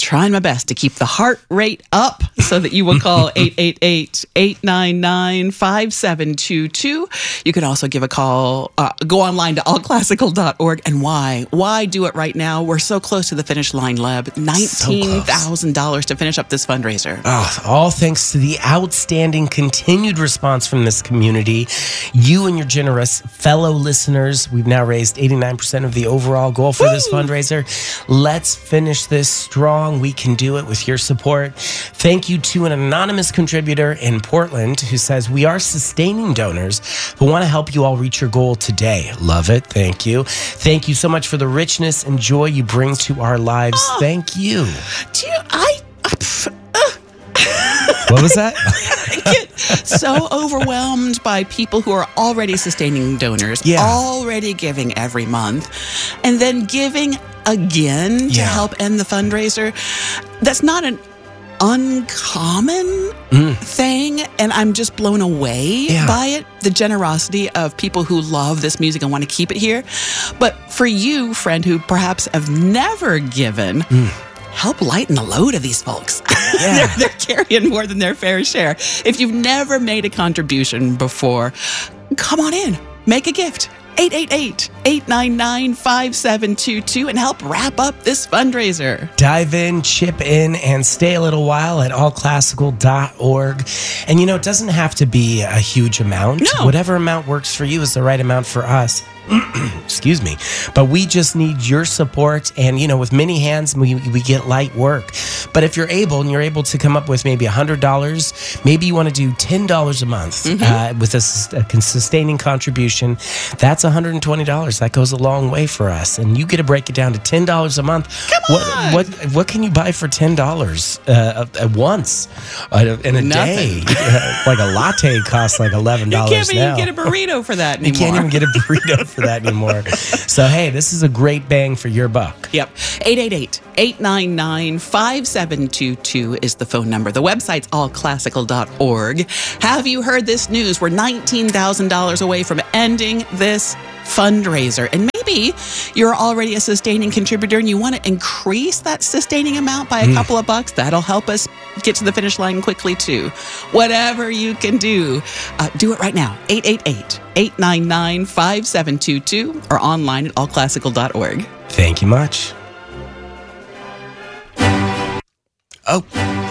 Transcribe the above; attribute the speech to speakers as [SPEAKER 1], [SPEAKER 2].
[SPEAKER 1] trying my best to keep the heart rate up so that you will call 888-899-5722. You can also give a call, go online to allclassical.org. And why? Why do it right now? We're so close to the finish line, Leb. $19,000 to finish up this fundraiser.
[SPEAKER 2] Oh, all thanks to the outstanding continued response from this community. You and your generous fellow listeners, we've now raised 89% of the overall goal for this fundraiser. Let's finish this strong. We can do it with your support. Thank you to an anonymous contributor in Portland who says, we are sustaining donors who want to help you all reach your goal today. Love it. Thank you. Thank you so much for the richness and joy you bring to our lives. Thank you. What was that?
[SPEAKER 1] I get so overwhelmed by people who are already sustaining donors, already giving every month, and then giving again to help end the fundraiser. That's not an uncommon thing, and I'm just blown away by it. The generosity of people who love this music and want to keep it here. But for you, friend, who perhaps have never given, help lighten the load of these folks. They're carrying more than their fair share. If you've never made a contribution before, come on in, make a gift. 888-899-5722 and help wrap up this fundraiser.
[SPEAKER 2] Dive in, chip in, and stay a little while at allclassical.org. And it doesn't have to be a huge amount.
[SPEAKER 1] No.
[SPEAKER 2] Whatever amount works for you is the right amount for us. Excuse me. But we just need your support. And, with many hands, we get light work. But if you're able, and you're able to come up with maybe $100, maybe you want to do $10 a month with a sustaining contribution, that's $120. That goes a long way for us. And you get to break it down to $10 a month.
[SPEAKER 1] Come on!
[SPEAKER 2] What can you buy for $10 at once in a day? Like a latte costs like $11 now.
[SPEAKER 1] You can't even get a burrito for that anymore.
[SPEAKER 2] You can't even get a burrito for that anymore. So, hey, this is a great bang for your buck.
[SPEAKER 1] Yep. 888-899-5722 is the phone number. The website's allclassical.org. Have you heard this news? We're $19,000 away from ending this fundraiser. And maybe you're already a sustaining contributor and you want to increase that sustaining amount by a couple of bucks. That'll help us get to the finish line quickly, too. Whatever you can do, do it right now. 888-899-5722 or online at allclassical.org.
[SPEAKER 2] Thank you much. Oh.